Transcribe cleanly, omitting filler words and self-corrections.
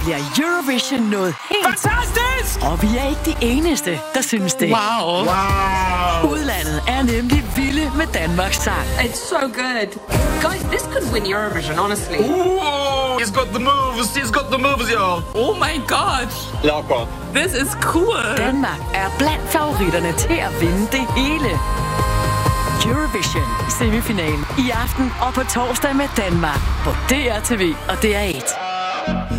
bliver Eurovision noget helt... Fantastisk! Og vi er ikke de eneste, der synes det. Wow. Udlandet er nemlig vilde med Danmarks sang. It's so good. Guys, this could win Eurovision, honestly. Ooh, he's got the moves. He's got the moves, y'all. Oh my god. Ja, godt. This is cool. Danmark er blandt favoritterne til at vinde det hele. Eurovision semifinalen i aften og på torsdag med Danmark på DRTV og DR1.